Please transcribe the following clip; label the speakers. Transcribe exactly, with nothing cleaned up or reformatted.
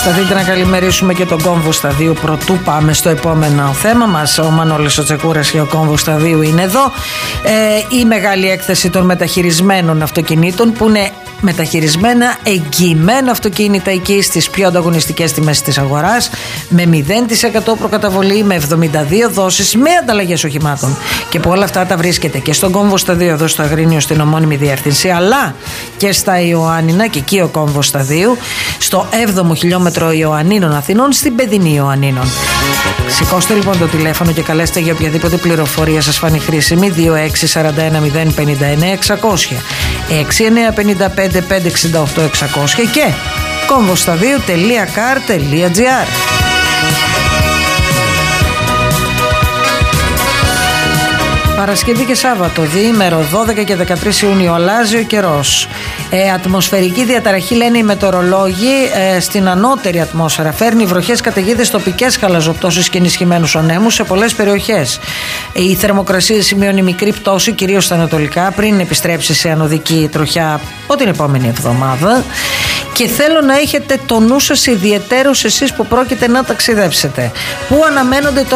Speaker 1: Σταθείτε να καλημερίσουμε και τον κόμβο Σταδίου πρωτού πάμε στο επόμενο θέμα μας. Ο Μανώλης ο Τσεκούρας και ο κόμβος Σταδίου είναι εδώ. Ε, η μεγάλη έκθεση των μεταχειρισμένων αυτοκινήτων, που είναι μεταχειρισμένα εγγυημένα αυτοκίνητα εκεί στις πιο ανταγωνιστικές τιμές της αγοράς, με μηδέν τοις εκατό προκαταβολή, με εβδομήντα δύο δόσεις, με ανταλλαγές οχημάτων. Και που όλα αυτά τα βρίσκεται και στον κόμβο Σταδίου εδώ στο Αγρίνιο, στην ομώνυμη διεύθυνση, αλλά και στα Ιωάννινα, και εκεί ο κόμβος Σταδίου, στο έβδομο χιλιόμετρο Ιωαννίνων Αθηνών, στην Παιδινή Ιωαννίνων. Σηκώστε λοιπόν το τηλέφωνο και καλέστε για οποιαδήποτε πληροφορία σας φανεί χρήσιμη. Δύο έξι τέσσερα ένα μηδέν πέντε εννέα εξακόσια, έξι εννέα πέντε πέντε πέντε έξι οκτώ εξακόσια και κόμβοσταδίου τελεία καρ τελεία τζι άρ. Παρασκευή και Σάββατο, διήμερο δώδεκα και δεκατρείς Ιουνίου, αλλάζει ο καιρός. Ε, ατμοσφαιρική διαταραχή, λένε οι μετεωρολόγοι, ε, στην ανώτερη ατμόσφαιρα. Φέρνει βροχές, καταιγίδες, τοπικές χαλαζοπτώσεις και ενισχυμένους ανέμους σε πολλές περιοχές. Η θερμοκρασία σημειώνει μικρή πτώση, κυρίως στα ανατολικά, πριν επιστρέψει σε ανωδική τροχιά από την επόμενη εβδομάδα. Και θέλω να έχετε το νου σας ιδιαιτέρως εσείς που πρόκειται να ταξιδέψετε. Πού αναμένονται